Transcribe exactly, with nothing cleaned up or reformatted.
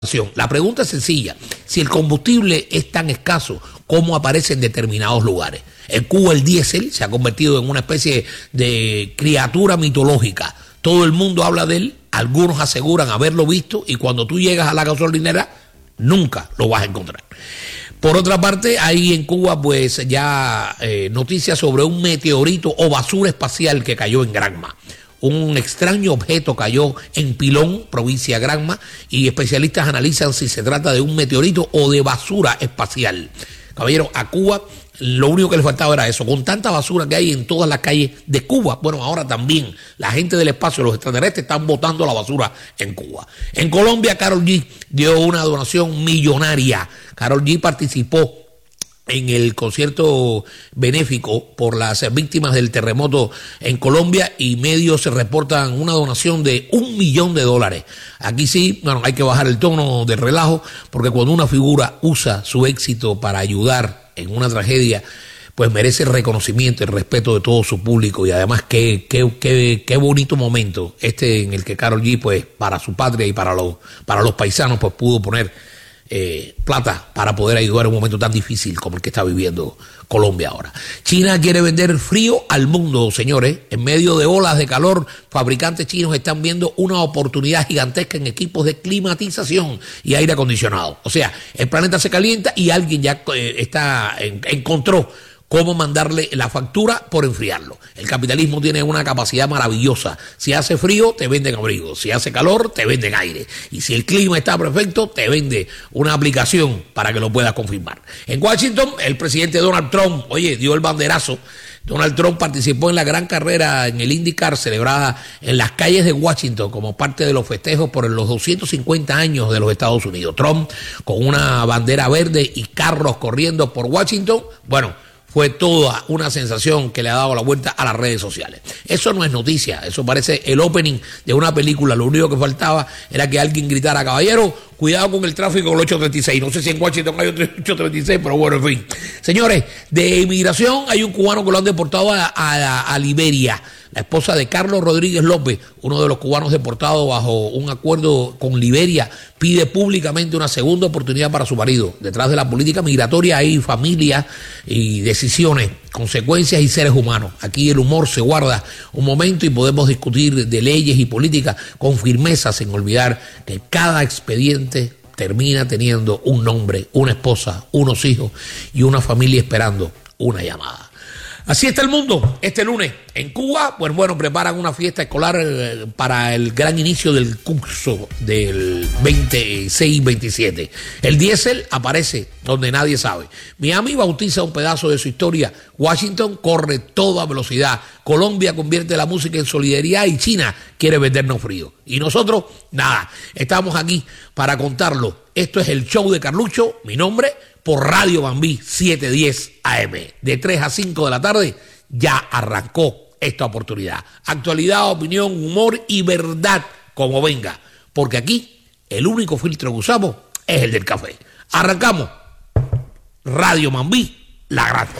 La pregunta es sencilla: si el combustible es tan escaso, ¿cómo aparece en determinados lugares? En Cuba el diésel se ha convertido en una especie de criatura mitológica. Todo el mundo habla de él, algunos aseguran haberlo visto, y cuando tú llegas a la gasolinera nunca lo vas a encontrar. Por otra parte, hay en Cuba pues ya eh, noticias sobre un meteorito o basura espacial que cayó en Granma. Un extraño objeto cayó en Pilón, provincia de Granma, y especialistas analizan si se trata de un meteorito o de basura espacial. Caballero, a Cuba lo único que le faltaba era eso. Con tanta basura que hay en todas las calles de Cuba, bueno, ahora también la gente del espacio, los extraterrestres, están botando la basura en Cuba. En Colombia, Karol G dio una donación millonaria. Karol G participó en el concierto benéfico por las víctimas del terremoto en Colombia, y medios se reportan una donación de un millón de dólares. Aquí sí, bueno, hay que bajar el tono del relajo, porque cuando una figura usa su éxito para ayudar en una tragedia, pues merece el reconocimiento, el respeto de todo su público. Y además qué, qué, qué, qué bonito momento este en el que Karol G, pues para su patria y para los, para los paisanos, pues pudo poner Eh, plata para poder ayudar en un momento tan difícil como el que está viviendo Colombia ahora. China quiere vender frío al mundo, señores. En medio de olas de calor, fabricantes chinos están viendo una oportunidad gigantesca en equipos de climatización y aire acondicionado. O sea, el planeta se calienta y alguien ya eh, está en, encontró cómo mandarle la factura por enfriarlo. El capitalismo tiene una capacidad maravillosa. Si hace frío, te venden abrigo. Si hace calor, te venden aire. Y si el clima está perfecto, te vende una aplicación para que lo puedas confirmar. En Washington, el presidente Donald Trump, oye, dio el banderazo. Donald Trump participó en la gran carrera en el IndyCar celebrada en las calles de Washington como parte de los festejos por los doscientos cincuenta años de los Estados Unidos. Trump, con una bandera verde y carros corriendo por Washington, bueno, fue toda una sensación que le ha dado la vuelta a las redes sociales. Eso no es noticia, eso parece el opening de una película. Lo único que faltaba era que alguien gritara: caballero, cuidado con el tráfico con el ocho treinta y seis. No sé si en Washington hay otro ocho treinta y seis, pero bueno, en fin. Señores, de inmigración hay un cubano que lo han deportado a, a, a Liberia. La esposa de Carlos Rodríguez López, uno de los cubanos deportados bajo un acuerdo con Liberia, pide públicamente una segunda oportunidad para su marido. Detrás de la política migratoria hay familia y decisiones, consecuencias y seres humanos. Aquí el humor se guarda un momento y podemos discutir de leyes y política con firmeza, sin olvidar que cada expediente termina teniendo un nombre, una esposa, unos hijos y una familia esperando una llamada. Así está el mundo este lunes. En Cuba, pues bueno, preparan una fiesta escolar eh, para el gran inicio del curso del veintiséis veintisiete. El diésel aparece donde nadie sabe. Miami bautiza un pedazo de su historia. Washington corre toda velocidad. Colombia convierte la música en solidaridad y China quiere vendernos frío. Y nosotros, nada, estamos aquí para contarlo. Esto es el show de Carlucho, mi nombre, por Radio Mambí setecientos diez A M. De tres a cinco de la tarde ya arrancó esta oportunidad. Actualidad, opinión, humor y verdad como venga. Porque aquí el único filtro que usamos es el del café. Arrancamos. Radio Mambí, la grande.